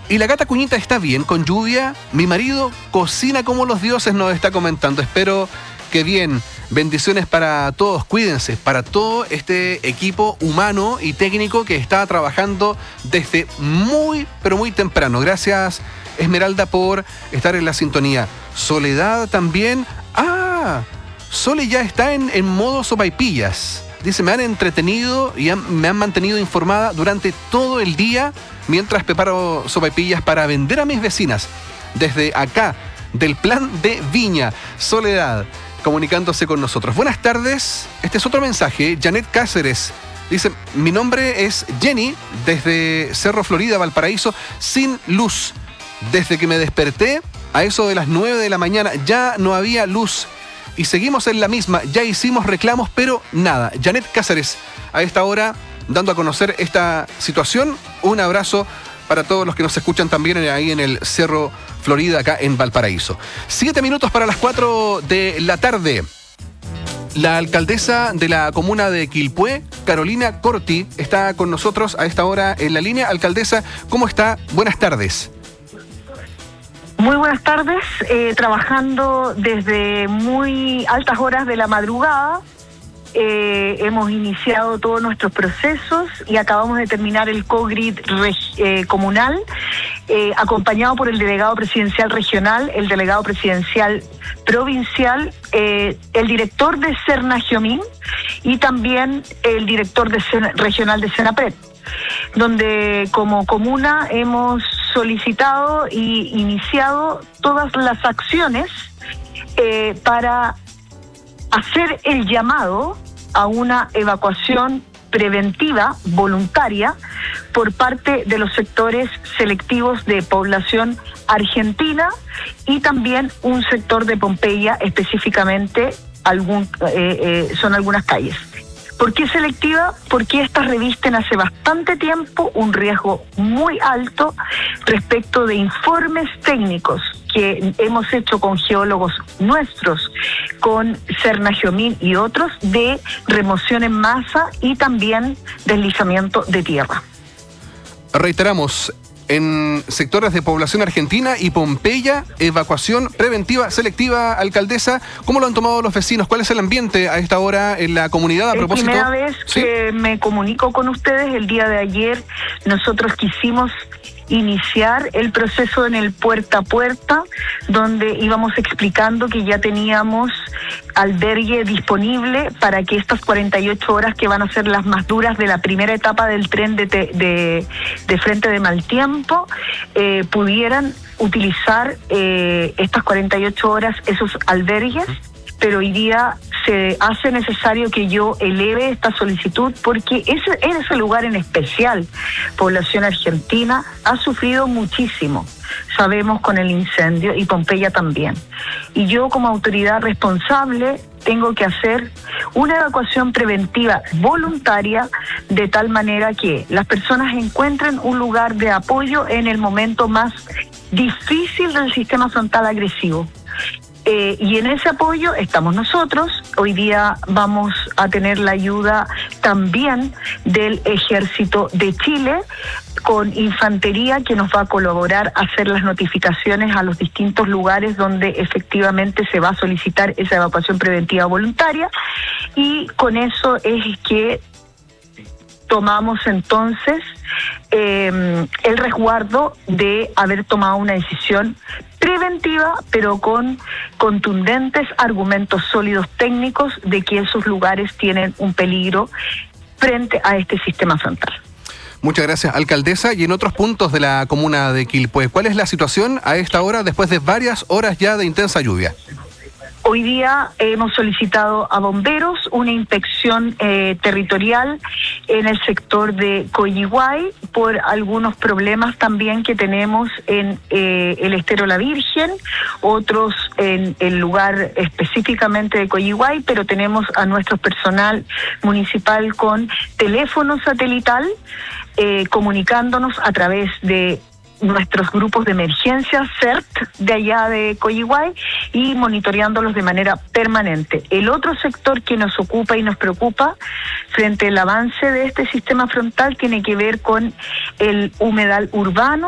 Y la gata Cuñita está bien, con lluvia. Mi marido cocina como los dioses, nos está comentando. Espero que bien. Bendiciones para todos, cuídense, para todo este equipo humano y técnico que está trabajando desde muy, pero muy temprano. Gracias, Esmeralda, por estar en la sintonía. Soledad también. Sole ya está en modo sopaipillas. Dice, me han entretenido y me han mantenido informada durante todo el día mientras preparo sopaipillas para vender a mis vecinas. Desde acá, del plan de Viña. Soledad, comunicándose con nosotros. Buenas tardes. Este es otro mensaje. Janet Cáceres dice, mi nombre es Jenny, desde Cerro Florida, Valparaíso, sin luz. Desde que me desperté, a eso de las 9 de la mañana, ya no había luz. Y seguimos en la misma, ya hicimos reclamos, pero nada. Janet Cáceres, a esta hora, dando a conocer esta situación. Un abrazo para todos los que nos escuchan también ahí en el Cerro Florida, acá en Valparaíso. 7 minutos para las 4 de la tarde. La alcaldesa de la comuna de Quilpué, Carolina Corti, está con nosotros a esta hora en la línea. Alcaldesa, ¿cómo está? Buenas tardes. Muy buenas tardes, trabajando desde muy altas horas de la madrugada. Hemos iniciado todos nuestros procesos y acabamos de terminar el COGRID comunal, acompañado por el delegado presidencial regional, el delegado presidencial provincial, el director de Cernagiomín y también el director regional de Senapred, donde como comuna hemos solicitado y iniciado todas las acciones para hacer el llamado a una evacuación preventiva voluntaria por parte de los sectores selectivos de población argentina y también un sector de Pompeya, específicamente son algunas calles. ¿Por qué selectiva? Porque estas revisten hace bastante tiempo un riesgo muy alto respecto de informes técnicos que hemos hecho con geólogos nuestros, con Cernagiomín y otros, de remoción en masa y también deslizamiento de tierra. Reiteramos, en sectores de población argentina y Pompeya, evacuación preventiva, selectiva, alcaldesa. ¿Cómo lo han tomado los vecinos? ¿Cuál es el ambiente a esta hora en la comunidad a propósito? Es la primera vez que me comunico con ustedes. El día de ayer nosotros quisimos iniciar el proceso en el puerta a puerta, donde íbamos explicando que ya teníamos albergue disponible para que estas 48 horas, que van a ser las más duras de la primera etapa del tren de frente de mal tiempo, pudieran utilizar estas 48 horas esos albergues. Pero hoy día se hace necesario que yo eleve esta solicitud porque en ese lugar en especial, población argentina, ha sufrido muchísimo. Sabemos con el incendio y Pompeya también. Y yo como autoridad responsable tengo que hacer una evacuación preventiva voluntaria de tal manera que las personas encuentren un lugar de apoyo en el momento más difícil del sistema frontal agresivo. Y en ese apoyo estamos nosotros. Hoy día vamos a tener la ayuda también del Ejército de Chile, con infantería que nos va a colaborar a hacer las notificaciones a los distintos lugares donde efectivamente se va a solicitar esa evacuación preventiva voluntaria. Y con eso es que tomamos entonces el resguardo de haber tomado una decisión preventiva, pero con contundentes argumentos sólidos técnicos de que esos lugares tienen un peligro frente a este sistema frontal. Muchas gracias, alcaldesa. Y en otros puntos de la comuna de Quilpué, ¿cuál es la situación a esta hora después de varias horas ya de intensa lluvia? Hoy día hemos solicitado a bomberos una inspección territorial en el sector de Coyihuay por algunos problemas también que tenemos en el Estero La Virgen, otros en el lugar específicamente de Coyihuay, pero tenemos a nuestro personal municipal con teléfono satelital comunicándonos a través de nuestros grupos de emergencia CERT de allá de Coyihuay y monitoreándolos de manera permanente. El otro sector que nos ocupa y nos preocupa frente al avance de este sistema frontal tiene que ver con el humedal urbano